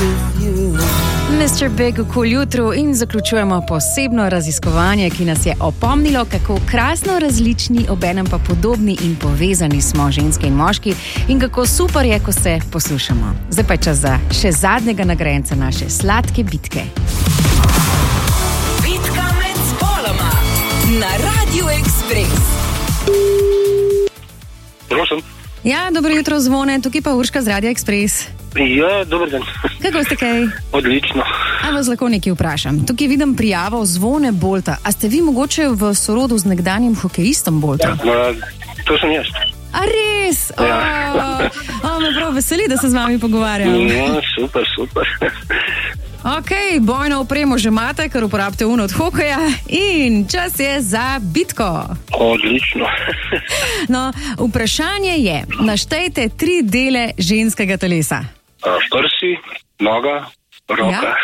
Mr. Big v jutru in zaključujemo posebno raziskovanje, ki nas je opomnilo, kako krasno različni, obenem pa podobni in povezani smo ženske in moški in kako super je, ko se poslušamo. Zdaj pa je čas za še zadnjega nagrajenca naše sladke bitke. Bitka med spoloma na Radio Express. Prosim. Ja, dobro jutro, Zvone, tukaj pa Urška z Radio Express. Ja, dober dan. Kako ste kaj? Odlično. A vas lahko nekaj vprašam. Tukaj vidim prijavo Zvone Bolta. A ste vi mogoče v sorodu z nekdanjim hokejistom Boltom? To sem jaz. A res? Ja. Me prav veseli, da se z vami pogovarjam. Ja, super. Ok, bojno opremo že imate, ker uporabite od hokeja in čas je za bitko. Odlično. No, vprašanje je, naštejte 3 dele ženskega telesa. Prsi, noga, roka. Ja?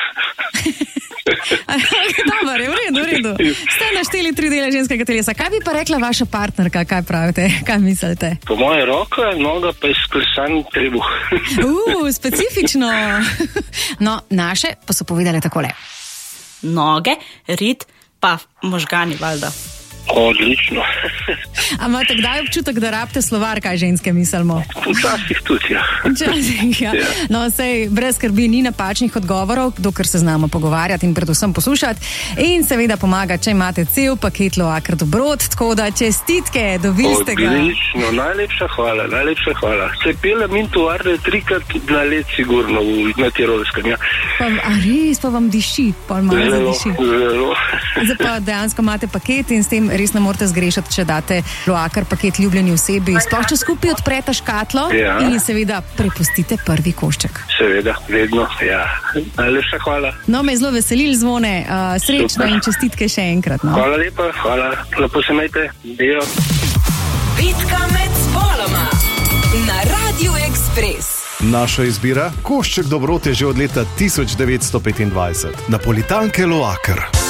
Dobar, je, v redu. Ste našteli 3 dele ženskega telesa. Kaj bi pa rekla vaša partnerka, kaj pravite, kaj mislite? Po moje roka, noga pa je sklesan trebuh. Specifično. No, naše pa so povedali takole. Noge, rit, pa možgani, valjda. Odlično. A imate kdaj občutek, da rabite slovar, kaj ženske mislimo? Včasih tudi, ja. Včasih, ja. No, sej, brez skrbi ni napačnih odgovorov, dokler se znamo pogovarjati in predvsem poslušati. In seveda pomaga, če imate cel paket Loaker dobrot, tako da čestitke, dobili ste ga. Odlično, najlepša hvala. Se pelem in tovarne 3-krat na let sigurno na Tirolskem, ja. A res, pa vam diši, pa malo zadiši. Zelo. Zdaj pa dejansko imate paket in s tem res ne morete zgrešati, če date Loaker paket ljubljeni osebi. Sploh če skupaj odprete škatlo in seveda prepustite prvi košček. Seveda, vedno, ja. Najlepša hvala. No, me je zelo veselil, Zvone. Srečno in čestitke še enkrat. No. Hvala lepa, hvala. Lepo se imejte. Dio. Bitka med spoloma na Radio Express. Naša izbira, košček dobrot je že od leta 1925. Napolitanke Loaker.